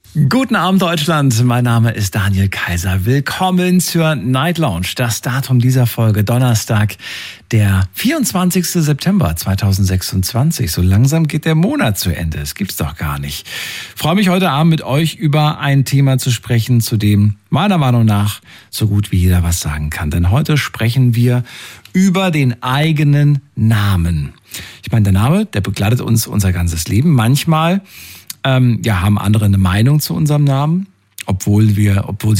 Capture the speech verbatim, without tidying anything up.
Guten Abend Deutschland, mein Name ist Daniel Kaiser. Willkommen zur Night Lounge. Das Datum dieser Folge Donnerstag, der vierundzwanzigster September zweitausendsechsundzwanzig. So langsam geht der Monat zu Ende, das gibt's doch gar nicht. Ich freue mich heute Abend mit euch über ein Thema zu sprechen, zu dem meiner Meinung nach so gut wie jeder was sagen kann. Denn heute sprechen wir über den eigenen Namen. Ich meine, der Name, der begleitet uns unser ganzes Leben. Manchmal Ähm, ja, haben andere eine Meinung zu unserem Namen, obwohl wir, obwohl